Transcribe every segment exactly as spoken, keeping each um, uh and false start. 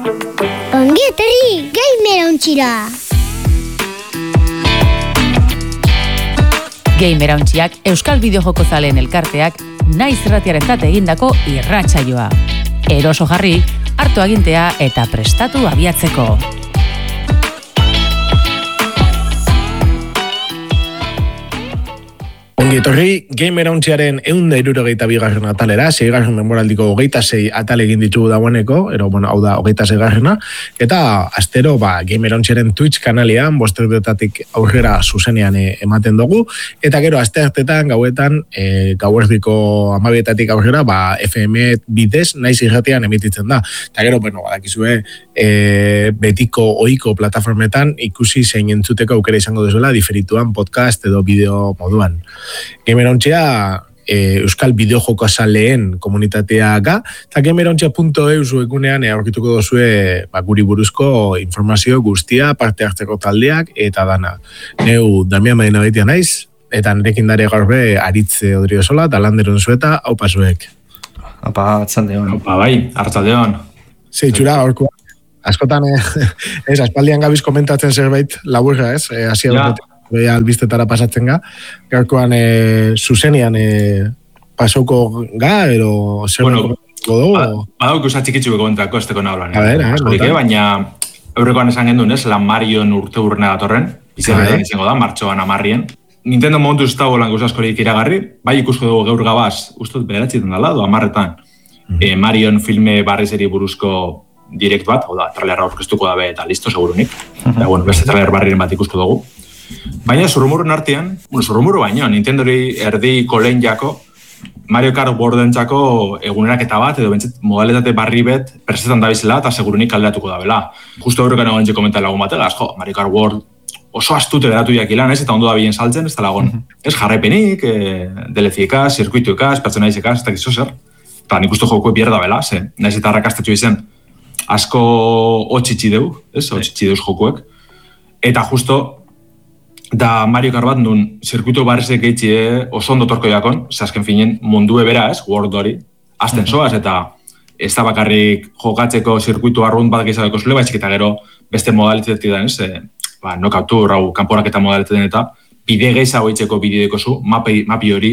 Ongi etorri Gamer Ontxira. Gamer Ontxiak Euskal Bideojoko zaleen elkarteak naiz irratiarentzat egindako irratsaioa. Eroso jarri, hartu agintea eta prestatu abiatzeko. Ongi etorri, Gamer Ontxiaren ehun eta hirurogeita bigarren atalera, seigarren denboraldiko hogeita sei atal egin ditugu dagoeneko, ero, bueno, hau da, hogeita seigarrena, eta astero, ba, Gamer Ontxiaren Twitch kanalean, bosterdetatik aurrera zuzenean e, ematen dugu, eta gero, asteartetan, gauetan, e, gauerdiko amabietatik aurrera, ba, F M bidez, naiz irratian emititzen da. Eta gero, bueno, badakizue, e, betiko ohiko plataformetan ikusi zein entzuteko aukera izango duzuela, diferituan podcast edo bideo moduan. Gamer Ontxia e, Euskal Bideojoko zaleen komunitatea ga, eta gamerontxia punto e u zuekunean aurkituko dozue ba, guri buruzko informazio guztia, parte hartzeko taldeak eta dana. Neu Damian Medina baitia naiz, eta nerekin dare gaurbe Aritze Odriozola, eta landeron zueta, haupa zuek. Haupa, atzaldeon. Haupa, bai, hartzaldeon. Zeitzura, horko. Askotan, eh, ez, aspaldian gabiz komentatzen zerbait laburra, ez? Eh, Asia ja. Beha albistetara pasatzen ga, gaurkoan e, zuzenian e, pasauko ga, ero zer bueno, dugu? Badauk usa txikitxuko komentako esteko naholan. A ver, a ver. Baina aurrekoan esan gendun, ez, lan Marion urte urne datorren, izerretan izango da, martxoan amarrien. Nintendo momentuz ez dago lan gauzaskorik iragarri, bai ikusko dugu gaur gabaz, ustot bederatxetan dala, do, amarretan. Mm. E, Marion filme barrizeri buruzko direkt bat, hau da, trailerra aurkeztuko dabe eta listo, segurunik. Mm-hmm. Eta, bueno, beste trailer barriren bat ikusko dugu. Baina zurrumurren artean, bueno, zurrumurru baino, Nintendori erdi kolen jako, Mario Kart Worldentzako eguneraketa bat, edo bentzit modalitate barri bet presetan dabizela eta segurunik kalderatuko dabela. Justo horrekan egon txeko komentar lagun bategaz, jo, Mario Kart World oso astute geratu jakilan, ez, eta ondo da bien saltzen, ez da lagun. Ez jarraipenik, e, D L C ekaz, zirkuitu ekaz, pertsonaizek ekaz, ez da gizo zer. Eta nik uste joko pierda bela, ze, nahiz eta arrakastatxo izen, asko otxitxi deu, ez, otxitxi deuz jokuek. Eta justo, da Mario Kart bat nun zirkuito barrizek eitxie oso ondo torko jakon, azken finen mundue bera ez, World hori, azten zoaz, eta ez da bakarrik jokatzeko zirkuito arrunt bat gizabeko zule, baizik eta gero beste modalitetik da, ez, e, ba, nokautu, rau, kanporak eta modaliteten eta bide gehiago eitzeko bideoko zu, mapi, mapi hori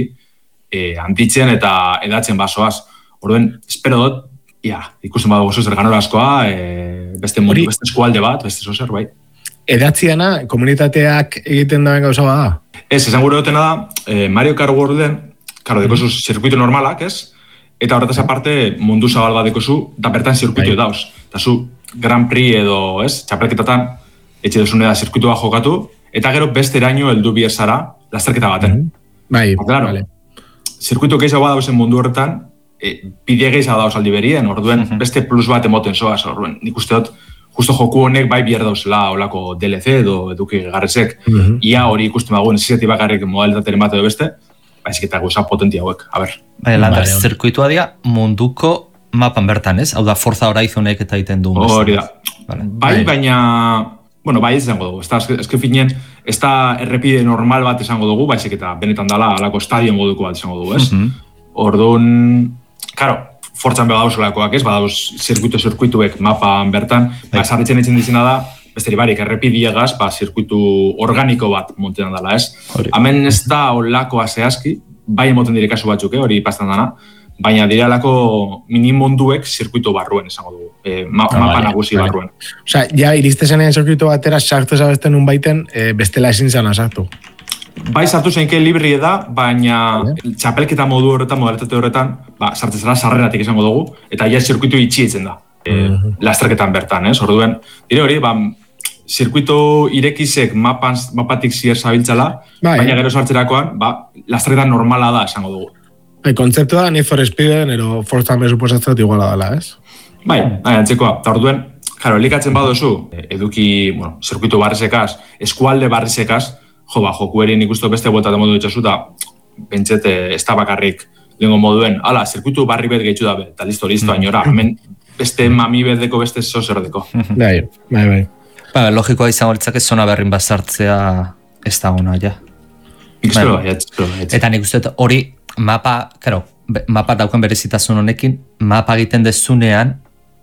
e, handitzen eta edatzen basoaz. Orduen, espero dut, ja, ikusten badago zozer ganora askoa, e, beste mundu, beste eskualde bat, beste zozer, bai. Edatziana, komunitateak egiten daben gauza bada? Ez, esan gure dutena da, eh, Mario Kart Worlden, karo, dekozu mm. zirkuito normalak, ez? Eta horretaz aparte, mundu zabal bat dekozu, da bertan zirkuito dauz. Eta zu, Grand Prix edo, ez, txapelketatan, etxe duzune da zirkuitoa jokatu, eta gero beste eraino heldu bier zara, lasterketa baten. Mm. Bai, claro, vale. Zirkuito gehiago bat dauzen mundu horretan, e, bide gehiago dauz aldi berien, orduen, mm-hmm. beste plus bat emoten zoaz, orduen, nik uste dut, justo joku honek bai bier dauzela olako D L C edo eduki garrezek. Mm-hmm. Ia hori ikusten bago, nesizati bakarrik modalitateren bat edo beste, baizik eta gauza potentia hauek, a ber. Bai, lander, vale, zirkuitua dira munduko mapan bertan, ez? Hau da Forza Horizonek eta egiten duen. Hori da. Vale. Bai, baina, bueno, bai ez izango dugu. Ez que finien, ez da errepide normal bat izango dugu, baizik eta benetan dala alako estadion moduko bat izango dugu, ez? Mm-hmm. Orduan, karo, Fortzan bega dauzelakoak ez, badauz zirkuito-zirkuituek mapan bertan, ba, sarritzen etzen dizena da, besteri barik, errepidiegaz, ba, zirkuitu organiko bat montetan dela ez. Hemen ez da olakoa zehazki, bai emoten dire kasu batzuk, hori eh, pastan dana, baina dire alako minimonduek zirkuito barruen, esango dugu, eh, ma, ah, mapa nagusi vale. barruen. Osea, ja, iristezenean zirkuito batera sartu zabesten un baiten, eh, bestela ezin zana sartu. Bai, sartu zeinke libri da, baina vale. Txapelketa modu horretan, modalitate horretan, ba, sartzezara sarreratik izango dugu, eta ja zirkuitu itxietzen da, e, uh-huh. lasterketan bertan, ez? Orduen, dire hori, ba, zirkuitu irekizek mapan, mapatik zier zabiltzala, bai, baina gero sartzerakoan, ba, lasterketan normala da, esango dugu. Bai, kontzeptu da, Need for Speeden, ero Forzan bezu posatzat iguala dela, ez? Bai, bai, antzekoa, eta orduen, jaro, elikatzen badozu, eduki, bueno, zirkuitu barrizekaz, eskualde barrizekaz, jo, ba, joku erin ikustu beste bueltat modu ditzazu, da, pentsete, ez da bakarrik lehenko moduen, ala, zirkuitu barri bet gehitzu dabe, eta listo, listo, mm. ainora, hemen beste mami bedeko, beste zozerdeko. Bai, bai, bai. Ba, logikoa izango litzak ez zona berrin bazartzea ez da ona, ja. Ikspero, bai, ikspero, bai. Eta nik uste, hori, mapa, karo, mapa dauken berezitasun honekin, mapa egiten dezunean,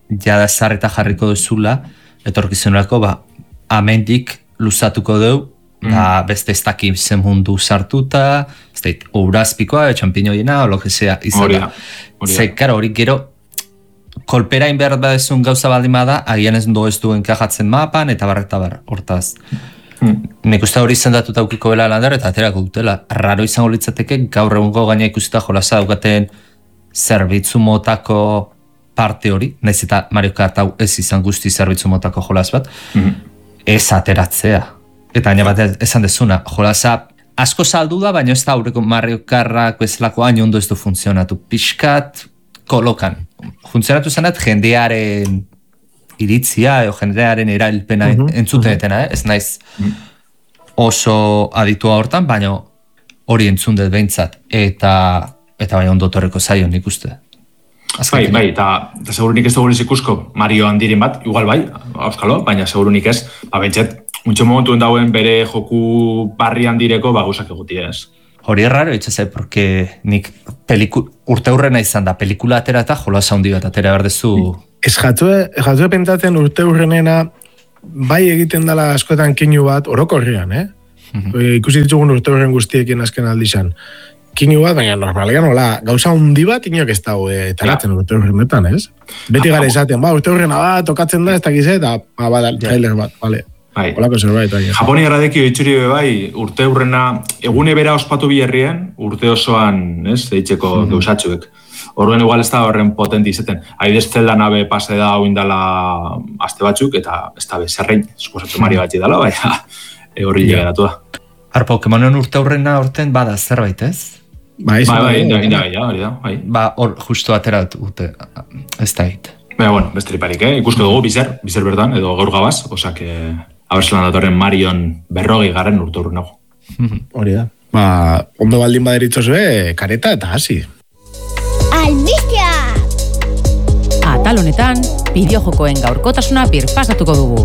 jada zarreta jarriko duzula, etorkizunerako, ba, amendik luzatuko deu, mm. da beste ez dakit zen mundu sartuta, ez dakit, urazpikoa, txampinoiena, o lo que sea, izan da. Ze, karo, hori gero, kolperain behar badezun gauza baldin bada, agian ez du ez duen kajatzen mapan, eta barreta bar, hortaz. Hmm. Nik uste hori zendatuta aukiko bela landar, eta aterako dutela. Raro izango litzateke, gaur egungo gaina ikusita jolasa daukaten zerbitzu motako parte hori, nahiz eta Mario Kart hau ez izan guzti zerbitzu motako jolas bat, hmm. ez ateratzea. Eta baina bat esan dezuna, jolasa asko saldu da, baina ez da aurreko Mario Karrak bezalako hain ondo ez du funtzionatu. Pixkat kolokan. Funtzionatu zenat jendearen iritzia, edo jendearen erailpena uh-huh, entzutenetena, uh-huh. ez naiz oso aditua hortan, baina hori entzundet behintzat, eta eta baina ondo torreko zaio nik uste. Bai, bai, eta, eta segurunik ez dugu ikusko Mario handiren bat, igual bai, auskalo, baina segurunik ez, ba, bentsat, muntxo momentuen dauen bere joku barri handireko, ba, guzak egutia ez. Hori erraro itxasai, porque nik peliku, urte hurrena izan da, pelikula atera eta jola handi bat atera berdezu. Ez jatue, jatue pentatzen urte hurrenena, bai egiten dela askotan kinu bat, orokorrian, eh? Mm-hmm. Ikusi ditugun urte hurren guztiekin azken aldizan. Kinu bat, baina normalian, hola, gauza handi bat inok ez dago e, taratzen urte hurrenetan, ez? Beti gara esaten, ba, urte hurrena bat, tokatzen da, ez dakize, eta, ba, ba, trailer bat, bale. Bai. Olako zerbait, bai. Japoni erradeki oitzuri bai, urte hurrena, egune bera ospatu biherrien, urte osoan, ez, deitzeko mm-hmm. gauzatxuek. Horren igual ez da horren potenti izaten. Haidez Zelda nabe pase da oindala aste batzuk, eta ez da bezerrein, esposatu Mario batzi dala, baina e, horri yeah. Geratu da. Ar Pokemonen urte hurrena horten bada zerbait, ez? Bai, bai, bai, inda, inda, inda, hori da, bai. Ba, hor, justu atera dute, ez da hit. Baina, bueno, besteriparik, eh? Ikusko dugu, bizer, bizer bertan, edo gaur gabaz, osak, eh, abertzelan datorren Marion berrogei garren urte hurren nago. Hori da. Ba, ondo baldin baderitzozue, kareta eta hasi. Albistea! Atal honetan, bideojokoen gaurkotasuna birpasatuko dugu.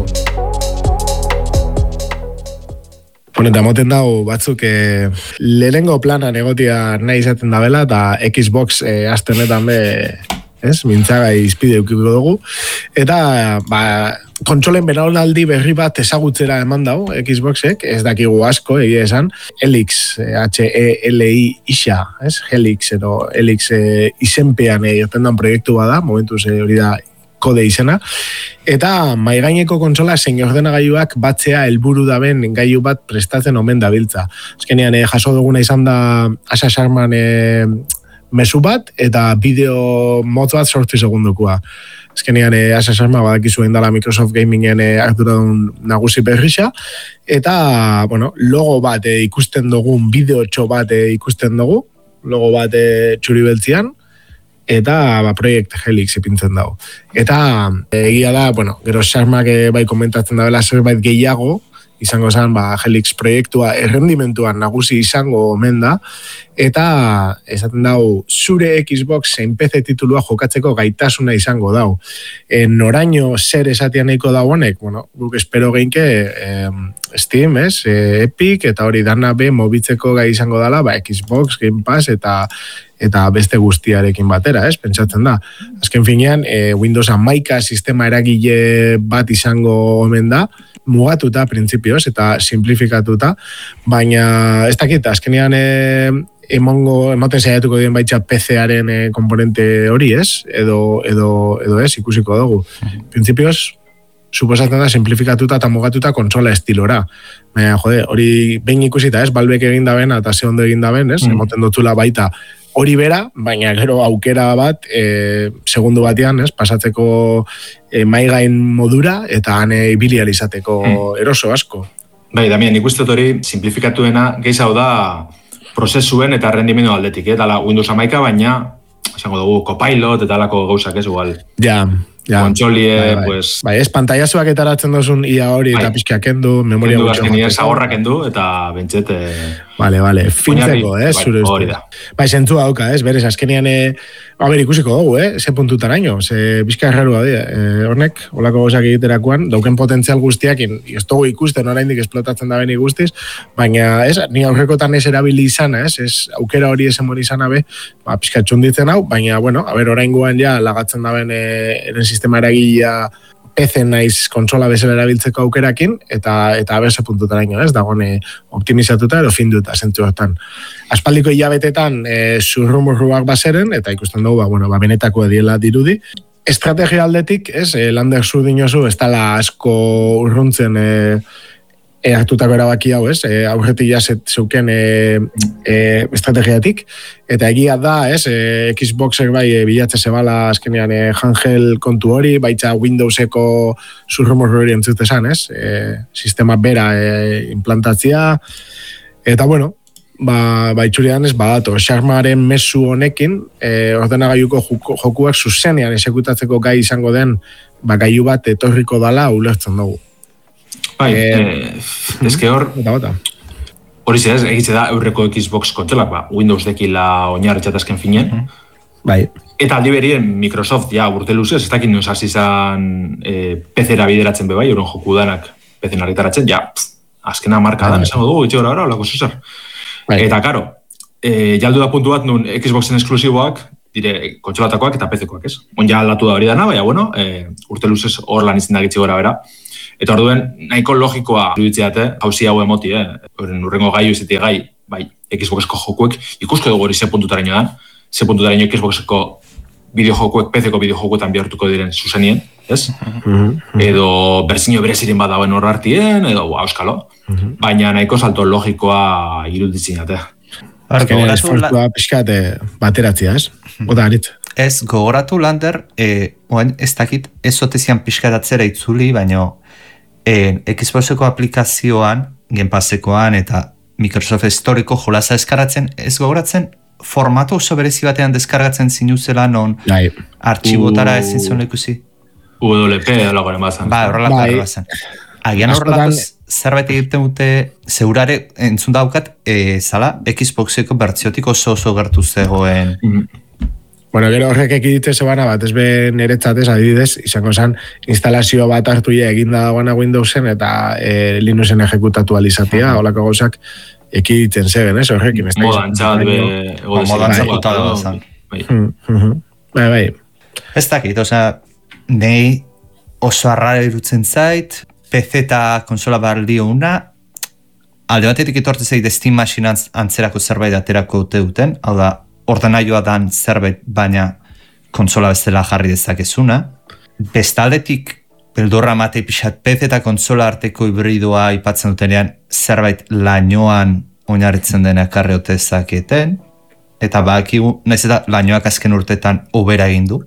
Bueno, eta moten dago batzuk eh, lehenengo planan egotia nahi izaten da bela, eta Xbox eh, astenetan be, ez, mintzagai izpide eukiko dugu. Eta, ba, kontsolen belaunaldi berri bat ezagutzera eman dago, Xboxek, ez dakigu asko, egia esan, Helix, H E L I isa, ez, Helix, edo Helix eh, izenpean egiten dan proiektu bada, momentuz eh, hori da kode izena, eta maigaineko kontsola zein ordenagailuak batzea helburu daben gailu bat prestatzen omen dabiltza. Azkenean, eh, jaso duguna izan da Asa Sharman eh, mezu bat, eta bideo motz bat sortzi segundukua. Azkenean, eh, Asa Sharma badakizu indala Microsoft Gamingen eh, arduradun nagusi berrisa, eta, bueno, logo bat eh, ikusten dugun, bideotxo bat eh, ikusten dugu, logo bat eh, txuri beltzian, eta ba, Project Helix ipintzen dago. Eta egia da, bueno, gero Sharmak bai komentatzen da bela zerbait gehiago, izango zen, ba, Helix proiektua errendimentuan nagusi izango omen da, eta esaten dago, zure Xbox zein P C titulua jokatzeko gaitasuna izango dago. E, noraino zer esatia nahiko dagoenek, bueno, guk espero geinke eh, Steam, ez, e, Epic, eta hori dana be mobitzeko gai izango dela, ba, Xbox, Game Pass, eta eta beste guztiarekin batera, ez, pentsatzen da. Azken finean, e, Windows hamaika sistema eragile bat izango omen da, mugatuta, printzipioz, eta simplifikatuta, baina ez dakit, azkenean e, emongo, emoten saiatuko dien baitza P C-aren e, komponente hori, ez, edo, edo, edo ez, ikusiko dugu. Printzipioz, suposatzen da, simplifikatuta eta mugatuta kontsola estilora. Baina, jode, hori behin ikusita, ez, Valvek egin daben, eta ze ondo egin daben, ez, mm. emoten dutula baita, hori bera, baina gero aukera bat, e, segundu batean, ez, pasatzeko e, maigain modura, eta hane ibilial izateko mm. eroso asko. Bai, Damian, ikusten hori simplifikatuena gehiago da prozesuen eta rendimendu aldetik, eh? Dala Windows hamaika, baina, esango dugu, Copilot eta alako gauzak ez igual. Ja, ja. Kontxolie, bai, bai. pues... Bai, ez, pantaiazuak etaratzen dozun ia hori, bai. Eta pixka kendu, memoria gutxo. Kendu, azken sagorra kendu, eta bentset... Eh... Vale, vale, fintzeko, eh, zure hori da. Bai, zentzua dauka, ez, berez, azkenean, eh, a ber, ikusiko dugu, eh, ze puntutaraino, ze bizka errarua dira, eh, hornek, olako gozak egiterakoan, dauken potentzial guztiak, ez dugu ikusten, oraindik esplotatzen da beni guztiz, baina, ez, ni aurrekotan ez erabili izana, ez, ez, aukera hori ez emori izana be, ba, pizka txunditzen hau, baina, bueno, a ber, oraingoan ja, lagatzen da ben, eh, eren sistema eragilea, P C naiz kontsola bezala erabiltzeko aukerakin, eta eta berse puntutaraino, ez, dagone optimizatuta edo finduta zentzu hortan. Aspaldiko hilabetetan e, zurrumurruak baseren, eta ikusten dugu, ba, bueno, ba, benetako ediela dirudi. Estrategia aldetik, ez, e, lander zu dinozu, ez tala asko urruntzen e, e, hartutako erabaki hau, ez, e, aurretik jazet zeuken e, e, estrategiatik, eta egia da, ez, e, Xboxek bai e, bilatze zebala azkenean e, handheld kontu hori, baitza Windowseko zurrumor hori entzutezan, ez, e, sistema bera e, implantatzia, eta bueno, ba, ba itxurian ez badato, Xarmaren mezu honekin, e, ordenagailuko jokuak zuzenean esekutatzeko gai izango den, ba, gailu bat etorriko dala ulertzen dugu. Bai, eh, eske hor, hori ze ez, egitze da eurreko Xbox kontsolak, ba, Windows dekila oinarritxat azken finen. Bai. Eta aldi berien Microsoft, ja, urte luzez, ez dakit noiz hasi izan eh, P C-era bideratzen bebai, euron joku danak P C-en argitaratzen, ja, pff, azkena marka dan, esango dugu, itxe gara, olako zuzar. Bai. Eta, karo, eh, jaldu da puntu bat nun Xboxen esklusiboak, dire kontsolatakoak eta P C-koak, ez? On ja aldatu da hori dana, baina, bueno, eh, urte luzez hor lan izan dagitzi gora bera. Eta orduen, nahiko logikoa iruditzeate, hauzi hau emoti, eh? Urrengo gaiu izetik gai, bai, Xboxeko jokuek, ikusko dugu hori ze puntutaraino dan, ze puntutaraino Xboxeko bideojokuek, P C-ko bideojokuetan bihartuko diren zuzenien, ez? Mm-hmm. Edo berzinio berezirin badauen hor hartien, edo auskalo, mm-hmm. baina nahiko salto logikoa iruditzen jate. Azkenean esfortua pixkat bateratzea, ez? Ota harit. Ez, gogoratu Lander, eh, oen, ez dakit, ez otezian pixkatatzera itzuli, baina eh, Xboxeko aplikazioan, Gamepasekoan eta Microsoft Storeko jolasa eskaratzen, ez gogoratzen, formatu oso berezi batean deskargatzen zinuzela non Lai. artxibotara ezin zuen ikusi. U W P lagoren bazan. Ba, horrelako bai. Bazan. Agian horrelako zerbait egiten dute, zeurare entzun daukat, e, zala, Xboxeko bertziotik oso oso gertu zegoen. Mm-hmm. Bueno, gero horrek ekidite zebana bat, ez be niretzatez adibidez, izango zen instalazio bat hartu ja eginda dagoena Windowsen eta e, Linuxen ejekutatu alizatia, holako gauzak ekiditen zegen, ez? Horrekin, ez da modan txabat be... Modan txabat bai. Bai, bai. Ez dakit, osea, nahi oso arrara irutzen zait, P C eta konsola baldio una, alde batetik etortu zait Steam Machine antzerako zerbait aterako dute duten, hau da, ordenaioa dan zerbait, baina konsola bestela jarri dezakezuna. Bestaldetik, beldorra mate pixat P C eta konsola arteko hibridoa ipatzen dutenean zerbait lainoan oinarritzen dena ekarri ote dezaketen, eta bakigu, nahiz eta lainoak azken urtetan obera egin du.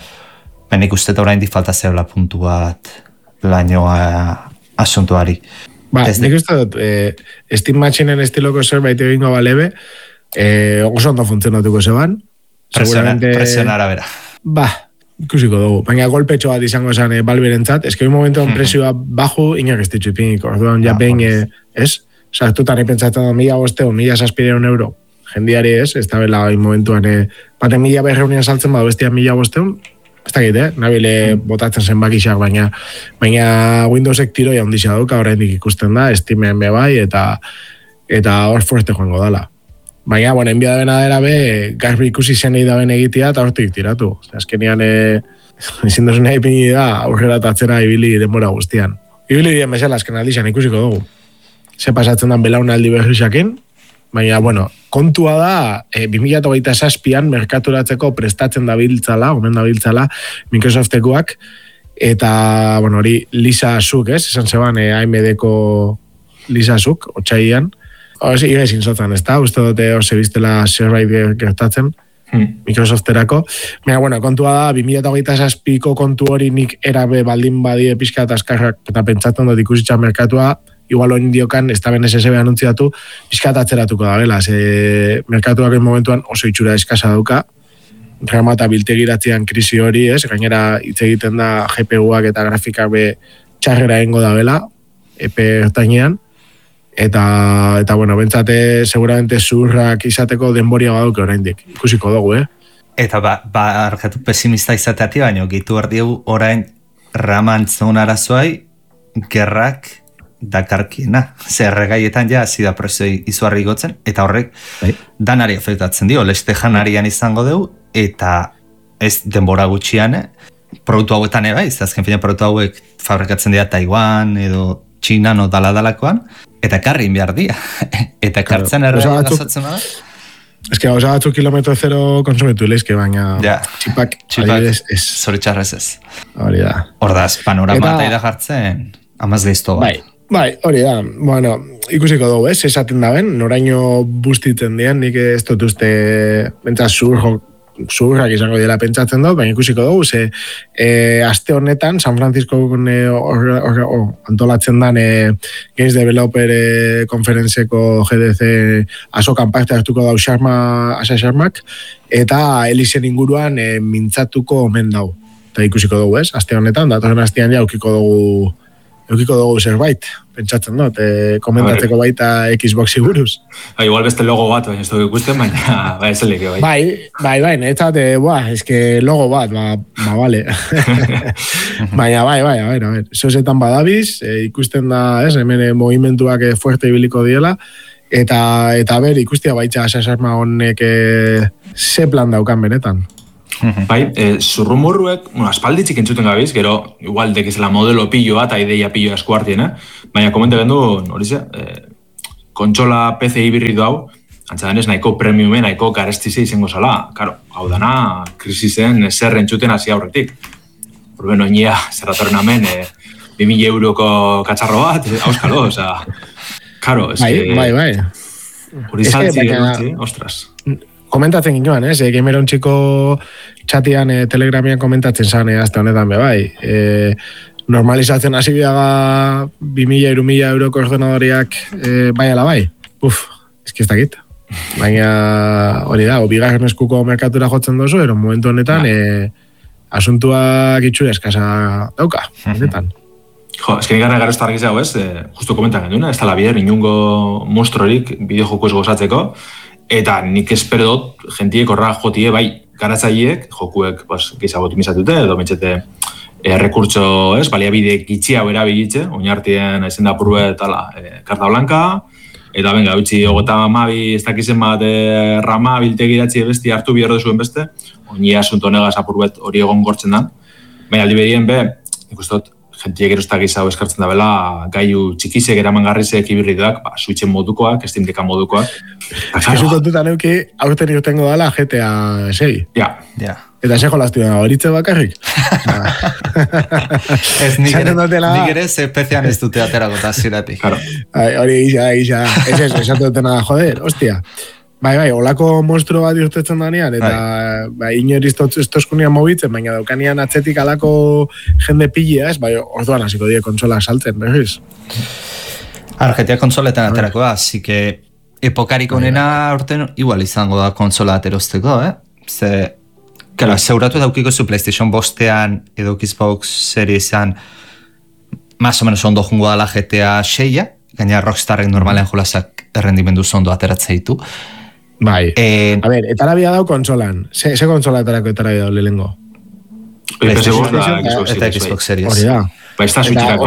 Ben ikuste eta oraindik falta zebla puntu bat lainoa asuntuari. Ba, nik uste dut, eh, Steam Machinen estiloko zerbait egingo balebe, Eh, oso ondo funtzionatuko zeban. Presión arabera. Ba, ikusiko dugu. Baina golpetxo bat izango zen e, balberentzat. Ez que un momentu mm-hmm. presioa baju, inak ez ditzu ipiniko. Orduan, ja behin, e, ez? Sartutan ipentzatzen da mila bosteun, mila saspireun euro. Jendiari ez, ez da bela hain momentuan. E, baten mila berreunian saltzen badu bestia mila bosteun. Ez da gite, eh? Nabile mm. botatzen zen bakixak, baina, baina Windowsek tiroia ondizia duka, oraindik ikusten da, Steamen be bai, eta eta hor fuerte joango dala. Baina, bueno, enbia da bena dela be, garbi ikusi zenei da ben egitea eta hortik tiratu. Azkenean, e, izin dozun nahi pini da, aurrera tatzera ibili denbora guztian. Ibili dien bezala, azken aldizan ikusiko dugu. Ze pasatzen dan belaunaldi berrizakin, baina, bueno, kontua da, e, bi mila hogeita zazpian merkaturatzeko prestatzen dabiltzala, omen dabiltzala, Microsoftekoak, eta, bueno, hori Lisa Suk, ez? Esan zeban, e, A M D-ko Lisa Suk, otxaian, Hori, ire zinzotan, ez da? Uste dute hori biztela zerbait gertatzen hmm. Microsofterako. Baina, bueno, kontua da, bi mila hogeita zazpiko kontu hori nik erabe baldin badie pixka eta askarrak eta pentsatzen dut ikusitxan merkatua, igual hori indiokan, ez da ben S S B anuntziatu, pixka eta atzeratuko da, bela. Ze merkatuak momentuan oso itxura eskasa dauka, rama eta biltegiratzean krisi hori, ez? Gainera hitz egiten da G P U-ak eta grafikak be txarrera egingo da, bela, epe ertainean. eta, eta bueno, bentsate seguramente zurrak izateko denboria badauke oraindik, ikusiko dugu, eh? Eta ba, ba arkatu pesimista izateati, baino, gitu erdiegu orain ramantzun arazoai, gerrak dakarkiena. Zer regaietan ja, zida presoi izuarri gotzen, eta horrek bai. Danari afektatzen dio, leste janarian izango dugu, eta ez denbora gutxian, produktu hauetan eba, ez azken fina produktu hauek fabrikatzen dira Taiwan, edo Txinan, o dala-dalakoan, eta karrin behar dira. Eta kartzen erre gazatzen da? Ez que gauza batzu kilometro zero konsumitu leizke, baina ja. txipak, txipak ez. Zoritxarrez ez. Hori da. Hordaz, panorama eta jartzen, amaz lehizto bat. Bai, bai, hori da. Bueno, ikusiko dugu, ez, esaten da ben, noraino bustitzen dian, nik ez dut uste, bentsaz zur, zurrak izango dira pentsatzen dut, baina ikusiko dugu, ze e, aste honetan, San Francisco e, or, or, or, antolatzen dan e, Games Developer e, konferentzeko G D C azokan parte hartuko dau Sharma, Asa Sharmak, eta Elisen inguruan e, mintzatuko omen dau. Eta ikusiko dugu, ez? Aste honetan, datorren astean ja eukiko dugu eukiko dugu zerbait, pentsatzen dut, e, komentatzeko baita Xboxi buruz. Ha, igual beste logo bat, baina ez dugu ikusten, baina bai, ez elike, bai. Bai, bai, bai, netzat, e, buah, eske logo bat, ba, ba, bale. Baina, bai, bai, a ver, a ver, sosetan badabiz, e, ikusten da, ez, hemen e, movimentuak e, fuerte ibiliko diela, eta, eta ber, ikustia baitza asasarma honek e, ze plan daukan benetan. Bai, e, zurrumurruek, bueno, aspalditzik entzuten gabiz, gero, igual dekizela modelo pilloa eta ideia pilloa eskuartien, eh? Baina komente gendu, hori ze, e, kontsola P C hibrido hau, antzadenez nahiko premiumen, nahiko garestize izango zala. Karo, hau dana, krisisen zer entzuten hasi aurretik. Horben oinea, zerratorren amen, e, bi mila euroko katxarro bat, auskalo, oza, karo, ez bai, que... Bai, bai, hori saltzi, gerutzi, ostras. Komentatzen ginoan, ez? Eh? Gameron txiko txatian, eh, telegramian komentatzen zan, eh, azte honetan be, bai. Eh, normalizatzen hasi bidaga bi mila, iru mila euroko ordenadoriak eh, bai ala bai. Uf, ezki ez dakit. Baina hori da, bigarren eskuko merkatura jotzen dozu, ero momentu honetan eh, asuntuak itxura eskasa dauka, honetan. Jo, ez que nigarren garo ez targizago ez, eh, justu komentan genduna, ez tala bider, inungo monstruorik bideo ez gozatzeko, eta nik espero dut, jentiek horra jotie, bai, garatzaileek, jokuek, pues, gizago optimizatute, edo mentxete e, rekurtso, ez, baliabide gitxia bera bilitze, oinartien ezen da purbe tala, e, karta blanka, eta benga, utzi, ogeta mabi, ez dakizen bat, e, rama, biltegi datzi besti hartu bihar duzuen beste, oinia asunto negaz apurbet hori egon gortzen da. Baina, aldi berien, be, ikustot, jentiek erostak gizago eskartzen da bela, gaiu txikizek eraman garrizek ibirridoak, ba, switchen modukoak, Steam Deckan modukoak. Ezu kontutan euki, aurten irtengo dala G T A sei. Ja. Ja. Eta xe jolaztu da, horitze bakarrik. Ez nik ere ze pezian ez dute aterako eta ziratik. Hori gisa, gisa. Ez ez, esatu dutena, joder, hostia. Bai, bai, olako monstruo bat irtetzen danean, eta bai, inor iztoskunean mobitzen, baina daukanean atzetik alako jende pillia, ez, bai, orduan hasiko die konsola saltzen, berriz. Argetia konsoletan aterako da, así que epokarik onena orten igual izango da konsola aterosteko, eh? Ze, kala, zeuratu daukiko zu PlayStation bostean edo Xbox Seriesan más o menos ondo jungo dala G T A seia, gaina Rockstarrek normalean jolasak errendimendu zondo ateratzea ditu. Bai, eh, a ver, etarabia dau konsolan. Se, se konsola etarako etarabia dau lehengo. Eta Xbox Series. Hori da. Ba, ez da switcherako.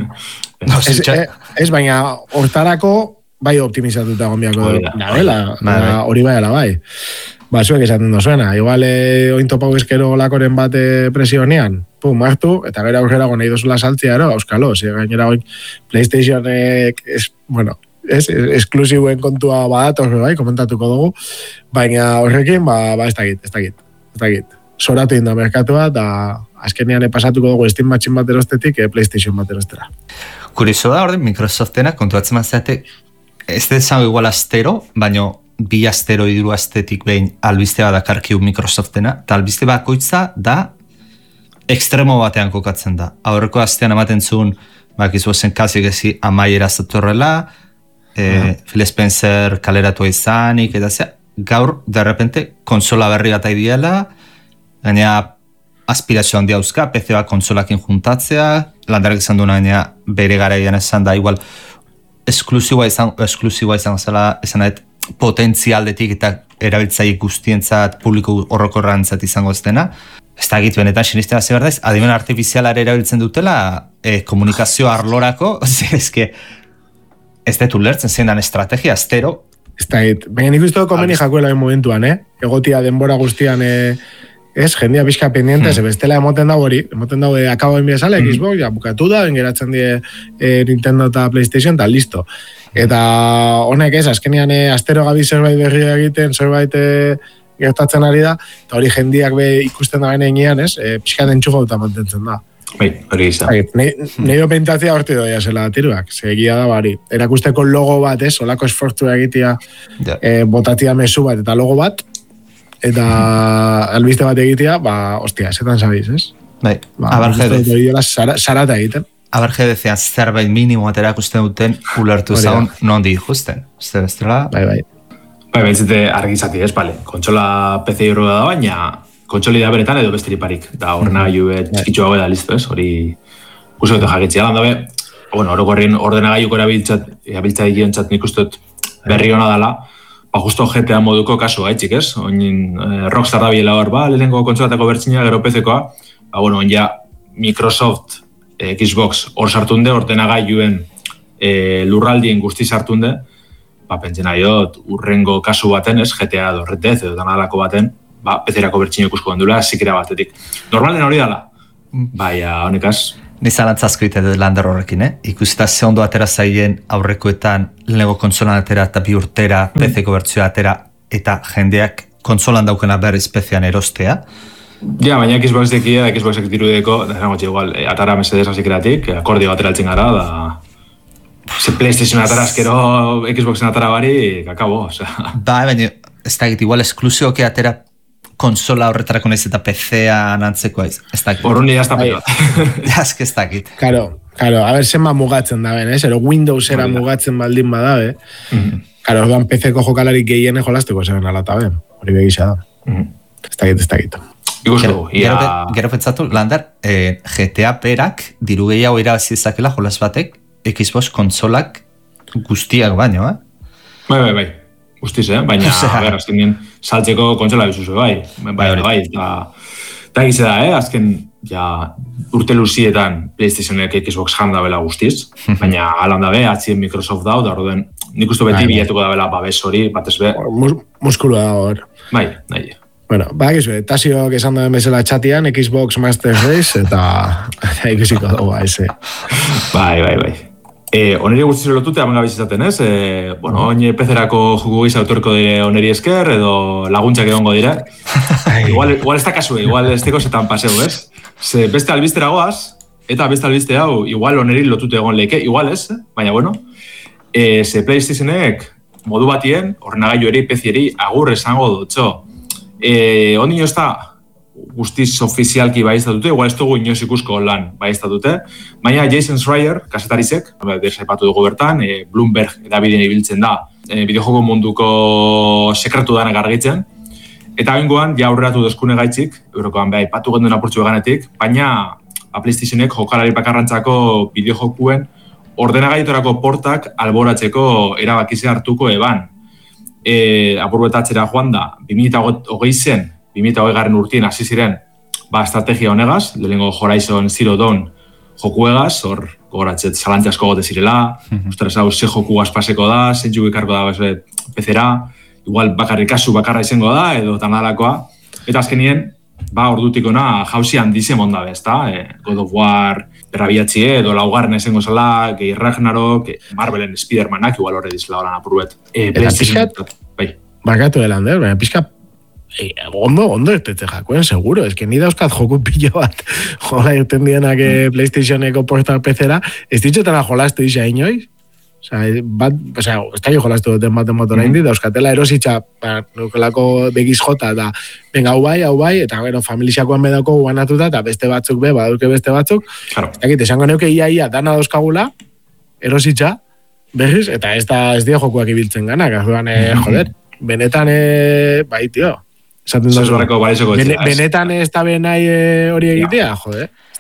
Ez, baina hortarako bai optimizatuta gombiako da. Hori bai ala bai. Ba, zuek esaten dozuena. Igual, eh, ointopau eskero lakoren bat presionean. Pum, hartu, eta gara aurrera nahi dozula saltzea, ero, auskalo. Ze gainera oin PlayStationek, es, bueno, ez, esklusiboen kontua badatoz, bai, komentatuko dugu, baina horrekin, ba, ba ez dakit, ez dakit, ez dakit. Zoratu inda merkatua, da azkenean pasatuko dugu Steam Machine bat erostetik, e, PlayStation bat erostera. Kurizo da, orden, Microsoftena, kontuatzen mazate, ez dezango igual astero, baina bi astero iduru astetik behin albiste bat dakarkiu Microsoftena, eta albiste bakoitza da ekstremo batean kokatzen da. Aurreko astean ematen zuen, bakizu zen kasik ezi amaiera zatorrela, Eh, Phil Spencer kaleratu izanik, eta zea, gaur, derrepente, konsola berri bat aidiela, gaina aspirazio handia uzka, P C bat konsolakin juntatzea, landarak izan duena gaina bere garaian esan da, igual, esklusiboa izan, esklusiboa izango zela, esan nahet, potentzialdetik eta erabiltzaile guztientzat publiko horrokorrantzat izango ez dena. Ez da egit benetan sinistea ze berdaiz, adimen artifizialare erabiltzen dutela eh, komunikazio arlorako, ezke ez dut ulertzen zendan estrategia, astero. Ez da egit, baina nik uste komeni jakuela ben momentuan, eh? Egotia denbora guztian, eh, ez, jendia pixka pendiente, hmm. ze bestela emoten dago hori, emoten dago eh, akabo den biazala, hmm. Xbox, ja, bukatu da, engeratzen die eh, Nintendo eta PlayStation, eta listo. Eta honek ez, azkenean eh, astero gabi zerbait berria egiten, zerbait eh, gertatzen ari da, eta hori jendiak be ikusten da benean, ez, e, pixka den txuga mantentzen da. Bai, hori izan. Nei do pentatzea horti doia zela tiruak, segia da bari. Erakusteko logo bat, ez, olako esfortzua egitea, yeah. e, botatia mezu bat, eta logo bat, eta albiste bat egitea, ba, ostia, esetan sabiz, ez? Bai, ba, abarjedez. Sarata egiten. Abarjedezean zerbait minimo atera ikusten duten, ulertu zaun, nondi ikusten. Ez da bestela? Bai, bai. Bai, behitzete argizati ez, bale. Kontsola P C irroa da, baina kontsoli da beretan edo besteriparik. Da horrena gaiu txikitxo hau eda listo ez, hori guzti dute jakitzi. Alan dabe, bueno, orokorrien ordenagailuko erabiltza egiontzat nik ustot berri hona dela, ba, justo G T A moduko kasu haitxik ez, oinin eh, Rockstar da biela hor, ba, lehenengo kontsolatako bertxina, gero P C-koa, ba, bueno, on ja Microsoft, eh, Xbox hor sartunde, ordenagailuen eh, lurraldien guzti sartunde, ba, pentsen aiot, urrengo kasu baten, ez, G T A edo Red Dead edo danalako baten, ba, P C-erako bertxino ikusko dendula, zikera batetik. Normalen hori dala, baina honekaz. Nizalantzazko ite dut lander horrekin, eh? Ikusita ze ondo atera zaien aurrekoetan lehenengo kontsolan atera eta bi urtera P C-ko bertzioa atera eta jendeak kontsolan daukena berriz P C-an erostea. Ja, baina Xbox dekia, Xboxek dirudeko, da zango igual, atara mesedez azikeratik, akordio ateraltzen gara, da... Se PlayStation atara azkero Xboxen atara bari, kakabo, osea. Ba, baina, ez da egit, igual esklusioke atera konsola horretarako nahiz eta P C-an antzeko aiz. Ez da egit. Horrun nire ez da pelot. Jazk ez da egit. Karo, karo, a ber, zenba mugatzen da ben, ez? Ero Windowsera mugatzen baldin badabe. Karo, orduan P C-ko jokalarik gehiene jolasteko zeben alata ben. Hori begisa da. Ez da egit, ez da egit. Gero, gero pentsatu, Lander, eh, G T A perak diru gehiago irabazi ezakela jolas batek Xbox konsolak guztiak baino, eh? Bai, bai, bai. Guztiz, eh? Baina, a ber, azken dien, saltzeko kontsola bizuzu, bai. Bai, hori, bai. Eta egize da, eh? Azken, ja, urte luzietan PlayStationek Xbox jam da bela guztiz, baina alan da be, atzien Microsoft dau, da horren, nik uste beti bilatuko da bela babes hori, batez be. Muskulu da, hor. Bai, nahi. Bueno, ba, egizu, Tasio esan da bezala txatian, Xbox Master Race, eta ikusiko dago, eze. Bai, bai, bai. Eh, oneri guztiz lotute, amenga bizizaten, ez? Eh, bueno, oin P C-erako jugu giza autorko dire oneri esker, edo laguntzak egongo dire. igual, igual ez da kasue, igual ez teko zetan paseu, ez? Ze beste albistera goaz, eta beste albiste hau, igual oneri lotute egon leike, igual ez, baina bueno. Eh, ze PlayStationek modu batien, ordenagailu eri, P C-eri, agur esango dutxo. Eh, ondino ez da, guztiz ofizialki baiztatute, igual ez dugu inoz ikusko lan baiztatute, baina Jason Schreier, kasetarizek, desaipatu dugu bertan, e, Bloomberg edabideen ibiltzen da, e, bideojoko munduko sekretu danak argitzen, eta bengoan, ja aurreratu deskune gaitzik, eurokoan beha ipatu genduen apurtxu eganetik, baina PlayStationek jokalari bakarrantzako bideojokuen ordenagaitorako portak alboratzeko erabakizea hartuko eban. E, apurbetatxera joan da, bi mila hogei zen, bi mila hogei garren urtien hasi ziren ba, estrategia honegaz, lehenengo Horizon Zero Dawn jokuegaz, hor gogoratzet salantze asko gote zirela, ostras hau ze joku paseko da, ze jugu ikarko da P C-era, igual bakarrik kasu bakarra izango da, edo tanalakoa, eta azkenien, ba, ordutik ona jauzi handize monda bez, da? E, God of War, berrabiatzi edo laugarren esengo zela, gehi Ragnarok, Marvelen Spider-Manak, igual horre dizela horan apurbet. E, eta pixkat, bai. Bakatu delander, baina pixkat, e, ondo, ondo ertetze jakuen, seguro, ez que ni dauzkat joku pilo bat, jola irten dienak mm. PlayStationeko portal P C-era, ez ditxetana jolazte isa inoiz, Osa, bat, osea, ez da jo jolaztu duten baten motora indi, mm-hmm. dauzkatela erositza, ba, nukelako begiz jota, eta venga, hau bai, hau bai, eta bueno, familixakoan bedako guanatuta, eta beste batzuk be, badauke beste batzuk, claro. Ez dakit, esango neuke ia, ia, dana dauzkagula, erositza, berriz, eta ez da, ez dio jokuak ibiltzen gana, gazuan, eh, joder, benetan, eh, bai, tio, esaten da, bene, benetan ez da benai hori egitea, joder,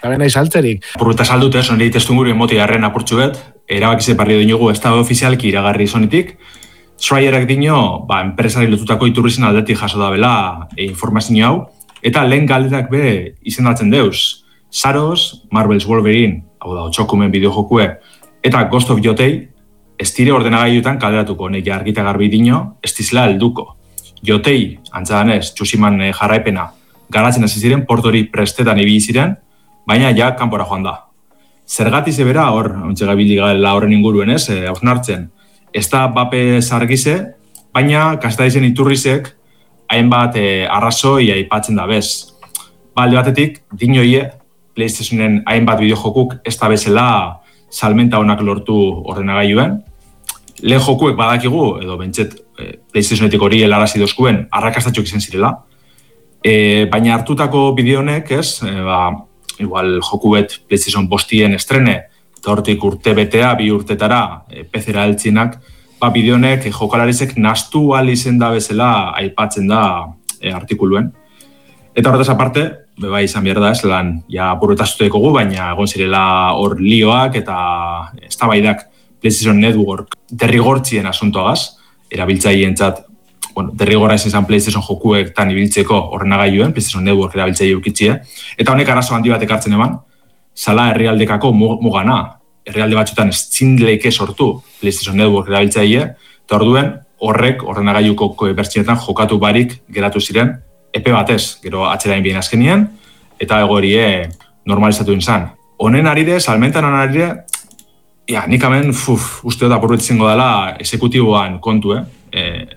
Gabe nahi saltzerik. Apurruta saldute, sonri testunguru emoti garren apurtxu bet, erabakize parri dinugu ez da ofizialki iragarri zonitik, Schreierak dino, ba, enpresari lotutako iturrizen aldetik jaso da bela e, informazio hau, eta lehen galderak be izendatzen deuz. Saros, Marvel's Wolverine, hau da, otxokumen bideojokue, eta Ghost of Yotei, ez dire ordenagailutan kalderatuko, nek argita garbi dino, ez dizela helduko. Yotei, antzadanez, Tsusiman jarraipena, garatzen hasi ziren, portori prestetan ibili ziren, baina ja kanpora joan da. Zergatiz ebera, hor, ontsa gabili gala horren inguruen ez, e, hausnartzen, ez da bape zargize, baina kastaizen iturrizek hainbat e, arrazoi aipatzen da bez. Ba, alde batetik, dinoie, PlayStationen hainbat bideojokuk ez da bezala salmenta honak lortu ordenagailuen. Lehen jokuek badakigu, edo bentset e, PlayStationetik hori helarazi dozkuen, arrakastatxok izan zirela. E, baina hartutako bideonek, ez, e, ba, igual joku bet PlayStation bostien estrene, eta hortik urte betea, bi urtetara, e, P C-ra eltzinak, ba, bideonek e, jokalarizek nastu ahal izen da bezala aipatzen da e, artikuluen. Eta horretaz aparte, beba izan behar da, ez lan, ja apurretaztu dekogu, baina egon zirela hor lioak eta eztabaidak PlayStation Network derrigortzien asuntoagaz, erabiltzaientzat, bueno, derrigorra izan zen PlayStation jokuek tan ibiltzeko ordenagailuen, PlayStation Network erabiltzaile ukitzie, eta honek arazo handi bat ekartzen eman, zala herrialdekako mugana, herrialde batzutan ez zindleike sortu PlayStation Network erabiltzaile, eta orduen horrek ordenagailuko bertsionetan jokatu barik geratu ziren, epe batez, gero atzerain bien azkenien, eta egorie normalizatu inzan. Honen arire, salmentan arire, ja, nik hemen, fuf, uste dut apurretzen dela esekutiboan kontu, eh? E,